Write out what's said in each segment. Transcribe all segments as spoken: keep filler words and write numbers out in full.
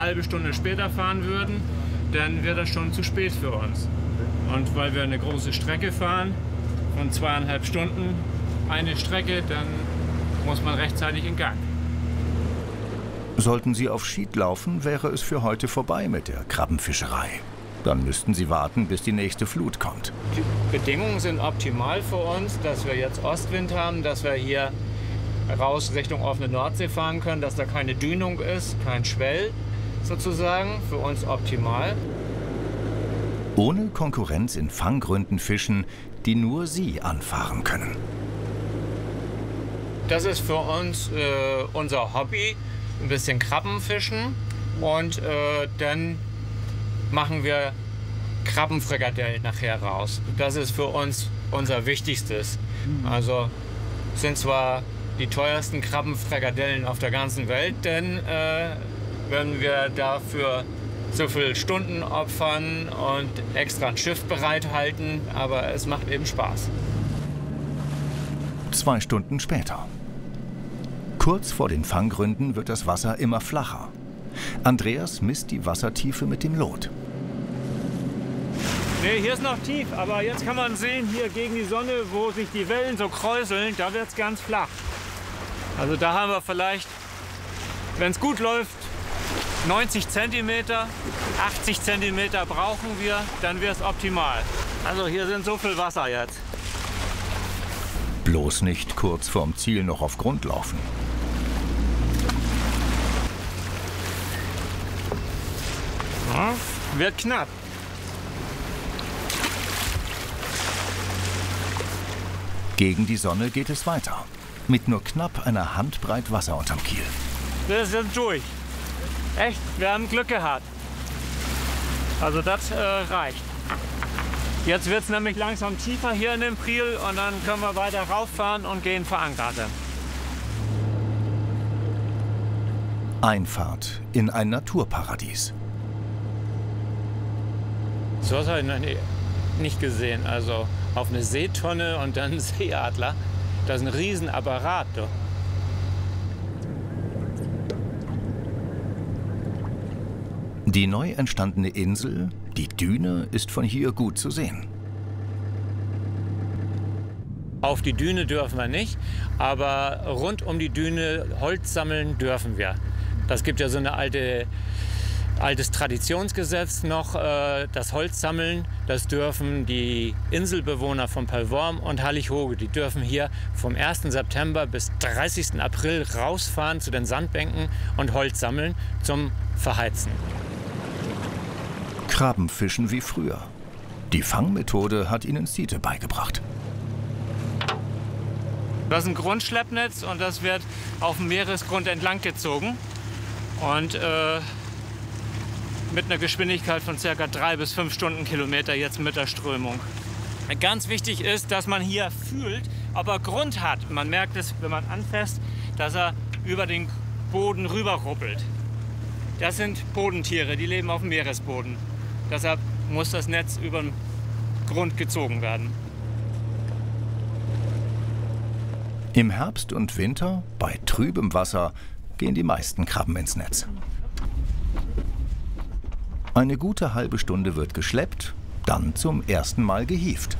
halbe Stunde später fahren würden, dann wäre das schon zu spät für uns. Und weil wir eine große Strecke fahren, von zweieinhalb Stunden eine Strecke, dann muss man rechtzeitig in Gang. Sollten Sie auf Schied laufen, wäre es für heute vorbei mit der Krabbenfischerei. Dann müssten Sie warten, bis die nächste Flut kommt. Die Bedingungen sind optimal für uns, dass wir jetzt Ostwind haben, dass wir hier raus Richtung offene Nordsee fahren können, dass da keine Dünung ist, kein Schwell sozusagen. Für uns optimal. Ohne Konkurrenz in Fanggründen fischen, die nur Sie anfahren können. Das ist für uns äh, unser Hobby, ein bisschen Krabbenfischen, und äh, dann machen wir Krabbenfrikadellen nachher raus. Das ist für uns unser Wichtigstes. Also sind zwar die teuersten Krabbenfrikadellen auf der ganzen Welt, denn äh, wenn wir dafür so viele Stunden opfern und extra ein Schiff bereithalten, aber es macht eben Spaß. Zwei Stunden später. Kurz vor den Fanggründen wird das Wasser immer flacher. Andreas misst die Wassertiefe mit dem Lot. Nee, hier ist noch tief, aber jetzt kann man sehen, hier gegen die Sonne, wo sich die Wellen so kräuseln, da wird es ganz flach. Also da haben wir vielleicht, wenn es gut läuft, neunzig Zentimeter, achtzig Zentimeter brauchen wir, dann wäre es optimal. Also hier sind so viel Wasser jetzt. Bloß nicht kurz vorm Ziel noch auf Grund laufen. Ja, wird knapp. Gegen die Sonne geht es weiter. Mit nur knapp einer Handbreit Wasser unterm Kiel. Wir sind durch. Echt, wir haben Glück gehabt. Also das äh, reicht. Jetzt wird es nämlich langsam tiefer hier in dem Priel und dann können wir weiter rauffahren und gehen verankern. Einfahrt in ein Naturparadies. So was habe ich noch nie, nicht gesehen. Also auf eine Seetonne und dann Seeadler. Das ist ein Riesenapparat. Doch. Die neu entstandene Insel, die Düne, ist von hier gut zu sehen. Auf die Düne dürfen wir nicht, aber rund um die Düne Holz sammeln dürfen wir. Das gibt ja so ein alte, altes Traditionsgesetz noch, äh, das Holz sammeln. Das dürfen die Inselbewohner von Pellworm und Hallig-Hoge. Die dürfen hier vom ersten September bis dreißigsten April rausfahren zu den Sandbänken und Holz sammeln zum Verheizen. Krabbenfischen wie früher. Die Fangmethode hat ihnen Siete beigebracht. Das ist ein Grundschleppnetz und das wird auf dem Meeresgrund entlang gezogen. Und äh, mit einer Geschwindigkeit von ca. drei bis fünf Stundenkilometer jetzt mit der Strömung. Ganz wichtig ist, dass man hier fühlt, ob er Grund hat. Man merkt es, wenn man anfasst, dass er über den Boden rüber ruppelt. Das sind Bodentiere, die leben auf dem Meeresboden. Deshalb muss das Netz über den Grund gezogen werden. Im Herbst und Winter, bei trübem Wasser, gehen die meisten Krabben ins Netz. Eine gute halbe Stunde wird geschleppt, dann zum ersten Mal gehievt.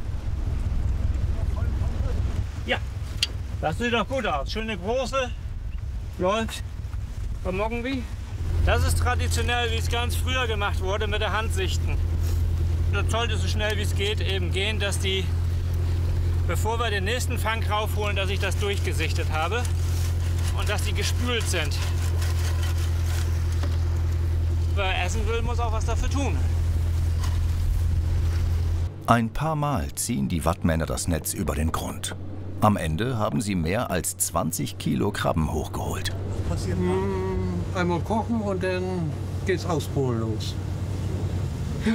Ja, das sieht doch gut aus. Schöne große, läuft. Vermogen wie? Das ist traditionell, wie es ganz früher gemacht wurde, mit der Hand sichten. Das sollte so schnell wie es geht eben gehen, dass die, bevor wir den nächsten Fang raufholen, dass ich das durchgesichtet habe und dass die gespült sind. Wer essen will, muss auch was dafür tun. Ein paar Mal ziehen die Wattmänner das Netz über den Grund. Am Ende haben sie mehr als zwanzig Kilo Krabben hochgeholt. Passiert mmh, einmal kochen und dann geht's auspolen los. Ja.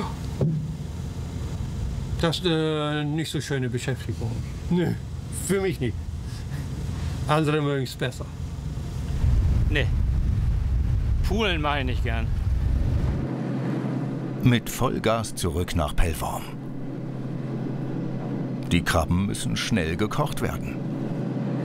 Das ist eine nicht so schöne Beschäftigung. Nö, für mich nicht. Andere mögen es besser. Nee. Poolen mache ich nicht gern. Mit Vollgas zurück nach Pellworm. Die Krabben müssen schnell gekocht werden.